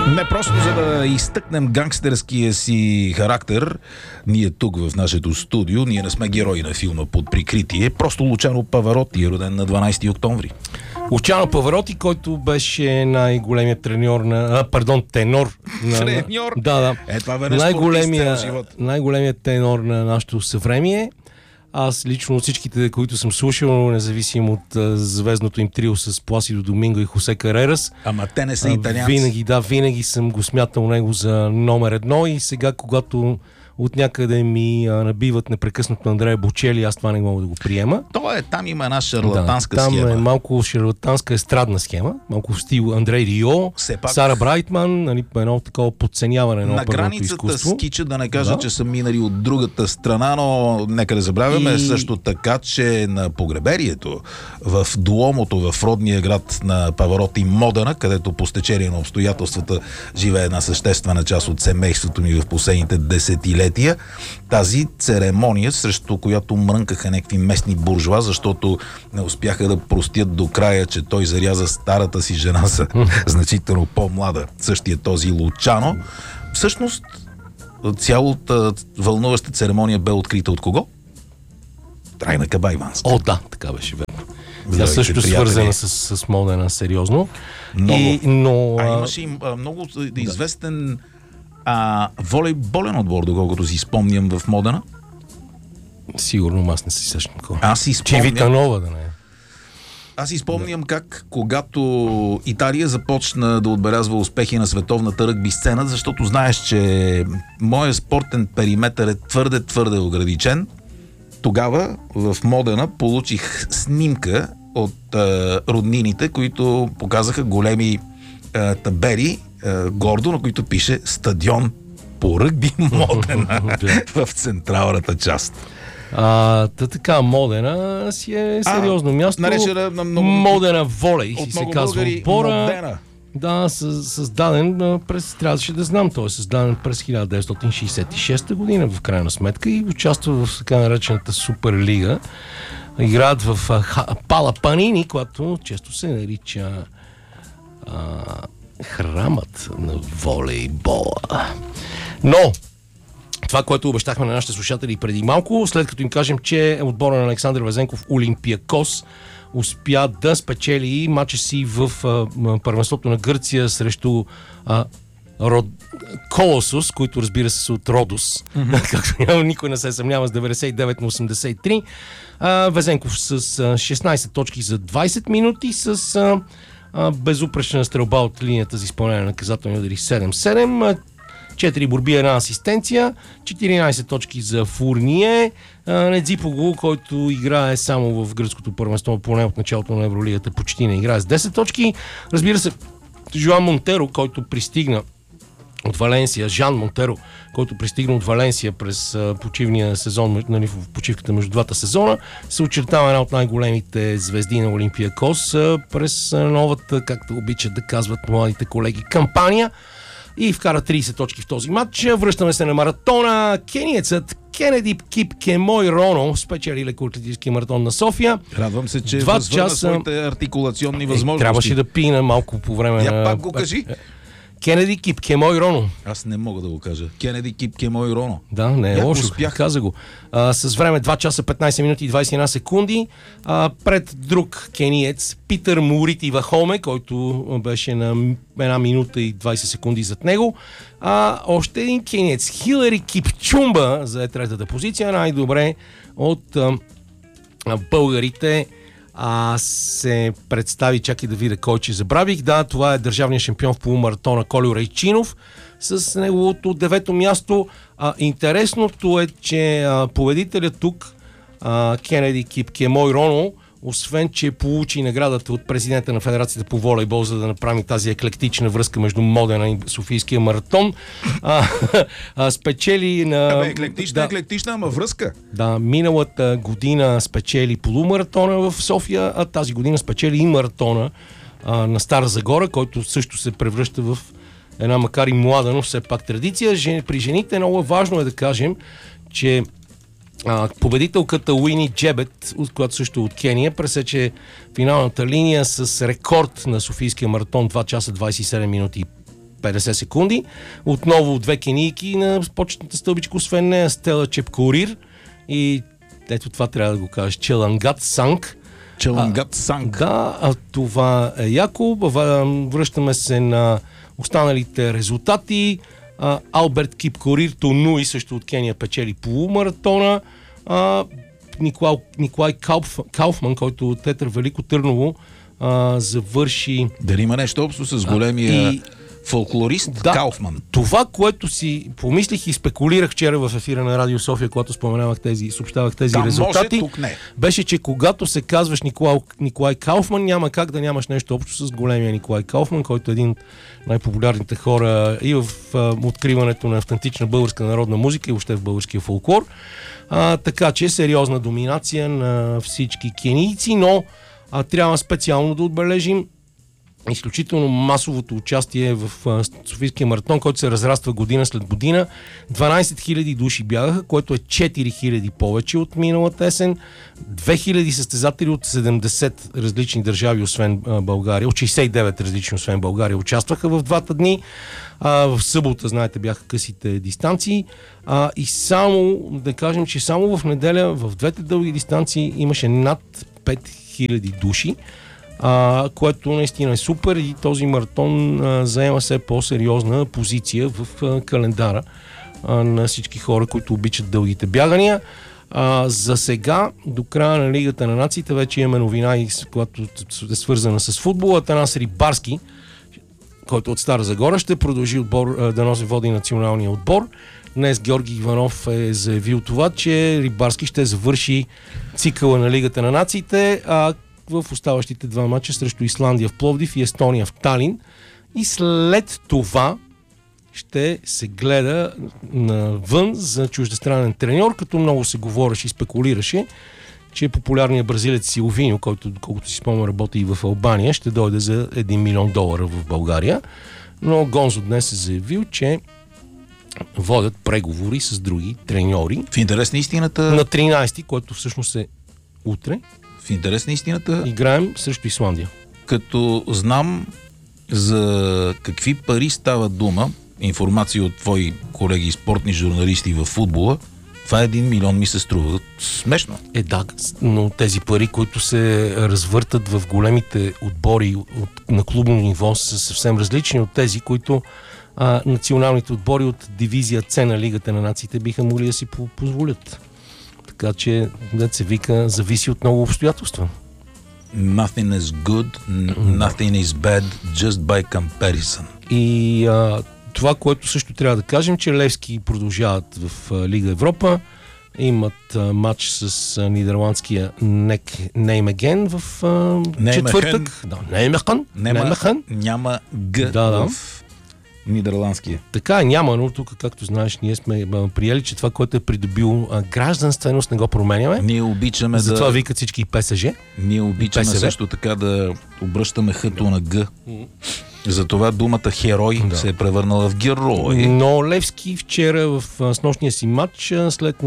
Не просто за да изтъкнем гангстерския си характер, ние тук в нашето студио, ние не сме герои на филма Под прикритие, просто Лучано Павароти е роден на 12 октомври. Лучано Павароти, който беше най-големият тенор на... Треньор. Треньор? Да. Това бе на живот. Най-големият тенор на нашето съвремие. Аз лично от всичките, които съм слушал, независимо от звездното им трио с Пласидо Доминго и Хосе Карерас. Ама те не са италианци. Винаги съм го смятал него за номер едно и сега, когато от някъде ми набиват непрекъснато Андрея Бочели, аз това не мога да го приема. Там има една шарлатанска схема. Там е малко шарлатанска естрадна схема, малко в стил Андрей Рио, Сара Брайтман, едно такова подценяване на оперното изкуство. На границата скича, да не кажа, че са минали от другата страна, но нека да забравяме също така, че на погреберието в Дуомото, в родния град на Павароти Модена, където по стечение на обстоятелствата живее една съществена част от семейството ми в последните десетилетия, тази церемония, срещу която мрънкаха някакви местни буржуа, защото не успяха да простят до края, че той заряза старата си жена са значително по-млада, същия този Лучано. Всъщност, цялата вълнуваща церемония бе открита от кого? Трайна Кабайванска. О, да, така беше верно. Тя също свързана с Модена, сериозно. Имаше и много известен волейболен отбор, доколкото си спомням, в Модена. Сигурно аз не си сещам кой. Чивита нова да не е. Аз си спомням как, когато Италия започна да отбелязва успехи на световната ръгби сцена, защото знаеш, че моят спортен периметър е твърде ограничен. Тогава в Модена получих снимка от роднините, които показаха големи табели гордо, на които пише стадион по ръгби Модена в централната част. Така, Модена си е сериозно място. Модена волей си се казва отбора. Да, създаден трябваше да знам, той е създаден през 1966 година в крайна сметка и участва в така наречената Суперлига. Играят в Пала Панини, която често се нарича храмът на волейбола. Но това, което обещахме на нашите слушатели преди малко, след като им кажем, че отбора на Александър Везенков Олимпиакос успя да спечели матча си в първенството на Гърция срещу Колосус, които разбира се са от Родос. Както никой не се съмнява, с 99 на 83. Везенков с 16 точки за 20 минути, с безупречна стрелба от линията за изпълнение на наказателни удари 7-7. 4 борби, 1 асистенция, 14 точки за Фурние, Недзипого, който играе само в гръцкото първенство, поне от началото на Евролигата почти не играе с 10 точки. Разбира се, Жоан Монтеро, който пристигна от Валенсия, Жан Монтеро, който пристигна от Валенсия през почивния сезон, в почивката между двата сезона, се очертава една от най-големите звезди на Олимпиакос през новата, както обичат да казват младите колеги, кампания, и вкара 30 точки в този матч. Връщаме се на маратона. Кениецът Кенеди Кипкемой Роно спечели лекоатлетическия маратон на София. Радвам се, че възвърна своите артикулационни възможности. Трябваше да пина малко по време на... пак го кажи. Кенеди Кипкемой Роно. Аз не мога да го кажа. Кенеди Кипкемой Роно. Да, не е лошо. Каза го. С време 2 часа 15 минути и 21 секунди. Пред друг кениец Питър Мурити Вахоме, който беше на 1 минута и 20 секунди зад него. Още един кениец Хилари Кипчумба за третата позиция. Най-добре от българите се представи, чакай да видя кой, че забравих. Да, това е държавният шампион в полумаратона Колю Райчинов с неговото 9-то място. Интересното е, че победителят тук, Кенеди Кипкемой Роно, освен че получи наградата от президента на Федерацията по волейбол, за да направи тази еклектична връзка между Модена и Софийския маратон, спечели на... Еклектична, ама връзка. Да, миналата година спечели полумаратона в София, а тази година спечели и маратона на Стара Загора, който също се превръща в една, макар и млада, но все пак традиция. При жените много важно е да кажем, че победителката Уини Джебет, която също е от Кения, пресече финалната линия с рекорд на Софийския маратон 2 часа 27 минути 50 секунди. Отново две кенийки на почетната стълбичка, освен нея Стела Чепкорир и ето това трябва да го кажеш, Челангат Санг. Челангат Санг. Да, това е яко. Връщаме се на останалите резултати. Алберт Кипкорир Тонуи също от Кения печели полумаратона. Николай Кауфман, който от Тетър Велико Търново завърши... Дали има нещо общо с големия фолклорист Кауфман? Това, което си помислих и спекулирах вчера в ефира на Радио София, когато съобщавах тези резултати, беше, че когато се казваш Николай Кауфман, няма как да нямаш нещо общо с големия Николай Кауфман, който е един от най-популярните хора и в откриването на автентична българска народна музика и въобще в българския фолклор. Така че сериозна доминация на всички кенийци, но трябва специално да отбележим изключително масовото участие в Софийския маратон, който се разраства година след година. 12 000 души бягаха, което е 4 000 повече от миналата есен. 2000 състезатели от 70 различни държави, освен България, от 69 различни, освен България, участваха в двата дни. В събота, знаете, бяха късите дистанции. И само, да кажем, че само в неделя в двете дълги дистанции имаше над 5000 души, което наистина е супер и този маратон заема все по-сериозна позиция в календара на всички хора, които обичат дългите бягания. За сега, до края на Лигата на нациите, вече имаме новина, която е свързана с футбола. Атанас Рибарски, който от Стара Загора ще продължи да носи води националния отбор. Днес Георги Иванов е заявил това, че Рибарски ще завърши цикъла на Лигата на нациите, в оставащите два мача срещу Исландия в Пловдив и Естония в Талин. И след това ще се гледа навън за чуждестранен треньор, като много се говореше и спекулираше, че популярният бразилец Силвиньо, който, доколкото си спомням, работи и в Албания, ще дойде за $1 милион в България. Но Гонзо днес е заявил, че водят преговори с други треньори. В интерес на истината... На 13-ти, който всъщност е утре. В интерес на истината... Играем срещу Исландия. Като знам за какви пари става дума, информация от твои колеги и спортни журналисти в футбола, това 1 милион ми се струва смешно. Да, но тези пари, които се развъртат в големите отбори на клубно ниво, са съвсем различни от тези, които националните отбори от дивизия С на Лигата на нациите биха могли да си позволят. Така че, да се вика, зависи от много обстоятелства. Nothing is good, nothing is bad, just by comparison. И това, което също трябва да кажем, че Левски продължават в Лига Европа. Имат матч с нидерландския Неймеген в четвъртък. Неймехен. Няма Г в нидерландския. Така няма, но тук, както знаеш, ние сме приели, че това, което е придобил гражданственост, не го променяме. Ние обичаме затова викат всички ПСЖ. Ние обичаме също така да обръщаме хъто на Г. Затова думата херой се е превърнала в герой. Но Левски вчера с нощния си матч, след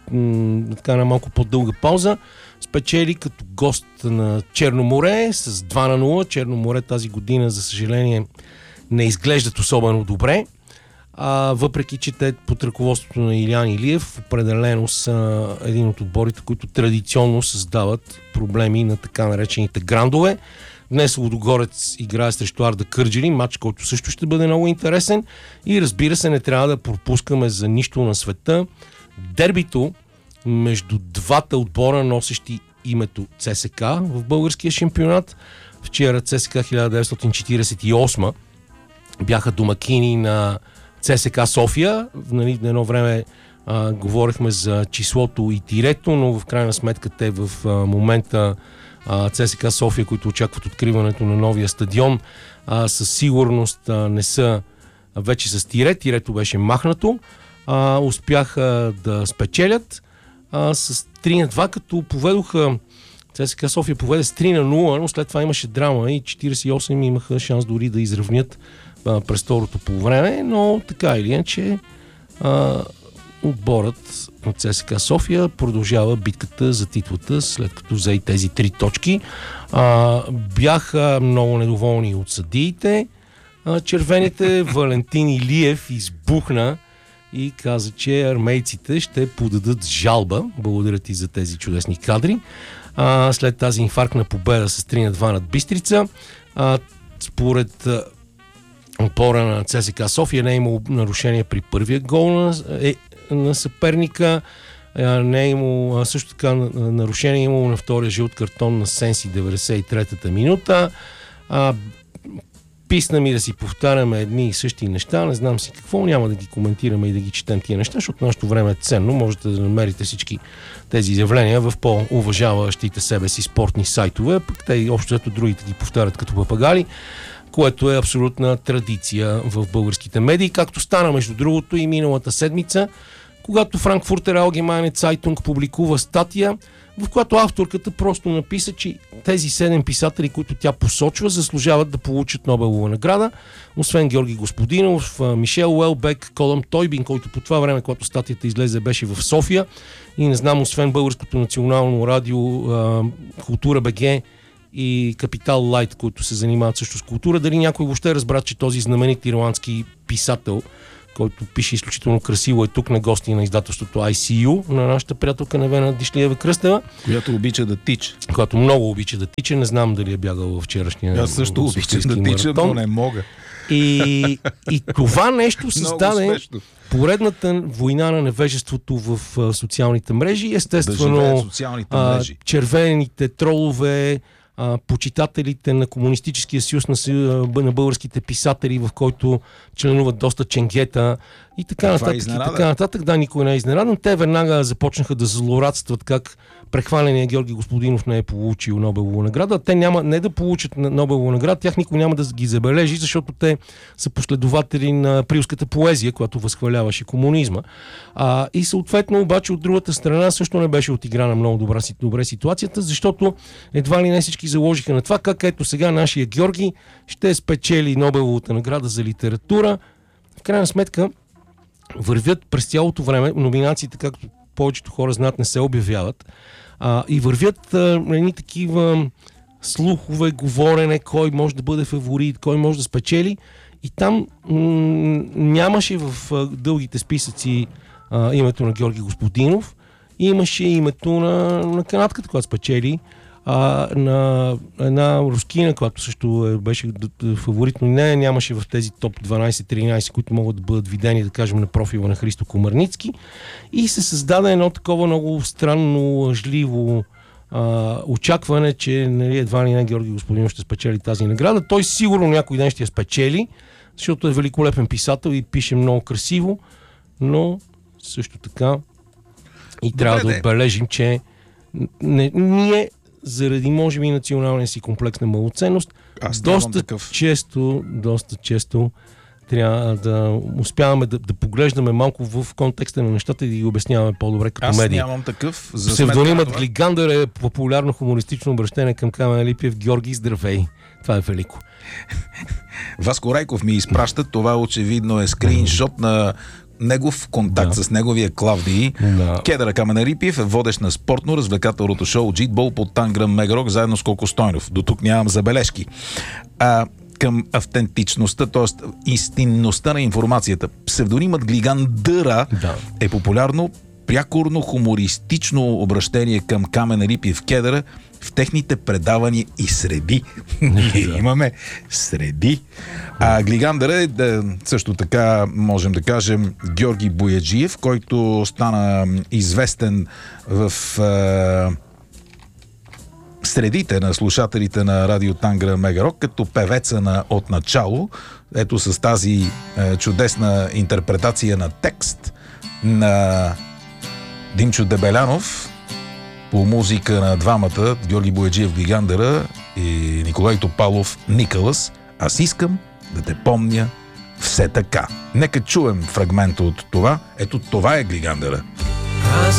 на малко по-дълга пауза, спечели като гост на Черно море с 2-0. Черно море тази година, за съжаление, не изглеждат особено добре. Въпреки че те под ръководството на Илян Илиев определено са един от отборите, които традиционно създават проблеми на така наречените грандове. Днес Лудогорец играе срещу Арда Кърджали, матч, който също ще бъде много интересен. И разбира се, не трябва да пропускаме за нищо на света дербито между двата отбора, носещи името ЦСК в българския шампионат. Вчера ЦСК 1948 бяха домакини на ЦСК София. Нали, едно време говорихме за числото и тирето, но в крайна сметка те в момента ЦСК София, които очакват откриването на новия стадион, със сигурност не са вече с тире. Тирето беше махнато. Успяха да спечелят с 3-2, като поведоха ЦСКА София поведе с 3-0, но след това имаше драма и 48 имаха шанс дори да изравнят през второто полувреме, но така или иначе отборът от ЦСКА София продължава битката за титлата, след като взе и тези 3 точки. Бяха много недоволни от съдиите, червените. Валентин Илиев избухна и каза, че армейците ще подадат жалба. Благодаря ти за тези чудесни кадри. След тази инфарктна победа с 3-2 над Бистрица, според опора на ЦСКА София не е имало нарушение при първия гол на съперника. Не е имало също така нарушение, имало на втория жълт картон на Сенси 93-та минута. Писна ми да си повтаряме едни и същи неща, не знам си какво, няма да ги коментираме и да ги четем тия неща, защото нашето време е ценно, можете да намерите всички тези изявления в по-уважаващите себе си спортни сайтове, пък те общо ето другите ги повтарят като папагали, което е абсолютна традиция в българските медии, както стана между другото и миналата седмица, когато Frankfurter Allgemeine Zeitung публикува статия, в която авторката просто написа, че тези 7 писатели, които тя посочва, заслужават да получат Нобелова награда. Освен Георги Господинов, Мишел Уелбек, Колъм Тойбин, който по това време, когато статията излезе, беше в София. И не знам, освен Българското национално радио, Култура БГ и Капитал Лайт, които се занимават също с култура, дали някой въобще разбра, че този знаменит ирландски писател, който пише изключително красиво, е тук на гости на издателството ICU, на нашата приятелка Невена Дишлиева Кръстева. Която обича да тича. Която много обича да тича. Не знам дали е бягал във вчерашния. Аз също обичам да тича, но не мога. И това нещо създаде поредната война на невежеството в социалните мрежи. Естествено, червените тролове, почитателите на Комунистическия съюз на българските писатели, в който членуват доста ченгета и така нататък. Да, никой не е изненадан. Те веднага започнаха да злорадстват как прехваления Георги Господинов не е получил Нобелова награда. Те няма не да получат Нобелова награда, тях никой няма да ги забележи, защото те са последователи на априлската поезия, която възхваляваше комунизма. И съответно, обаче, от другата страна също не беше отиграна много добре ситуацията, защото едва ли не всички заложиха на това, как ето сега нашия Георги ще спечели Нобеловата награда за литература. В крайна сметка вървят през цялото време номинациите, както повечето хора знаят, не се обявяват, и вървят едни такива слухове, говорене, кой може да бъде фаворит, кой може да спечели, и там нямаше в дългите списъци името на Георги Господинов, имаше името на канадката, която спечели, на една рускина, която също беше фаворит, но нямаше в тези топ 12-13, които могат да бъдат видени, да кажем, на профила на Христо Комарницки, и се създаде едно такова много странно, лъжливо очакване, че едва ли не Георги Господинов ще спечели тази награда. Той сигурно някой ден ще я спечели, защото е великолепен писател и пише много красиво, но също така и трябва да отбележим, че ние заради, може би, националния си комплекс на малоценност, доста често трябва да успяваме да поглеждаме малко в контекста на нещата и да ги обясняваме по-добре като медия. Аз нямам такъв. Псевдонимът Глигандър е популярно хумористично обращение към Камен Липиев. Георги, здравей! Това е велико. Васко Райков ми изпраща. Това очевидно е скриншот на негов контакт с неговия Клавдий. Кедър Камен Рипиев е водещ на спортно-развлекателното шоу Джитбол под Танграм Мегарок, заедно с Колко Стойнов. До тук нямам забележки. Към автентичността, т.е. истинността на информацията. Псевдонимът Глигандъра е популярно прякорно хумористично обращение към Камен Рипиев Кедъра в техните предавания и среди. Ние имаме среди. Глигандъра е също така, можем да кажем, Георги Бояджиев, който стана известен в средите на слушателите на радио Тангра Мегарок като певеца на Отначало. Ето с тази чудесна интерпретация на текст на Димчо Дебелянов по музика на двамата, Георги Бояджиев Глигандъра и Николай Топалов Никълас. Аз искам да те помня все така. Нека чуем фрагмента от това. Ето това е Глигандъра.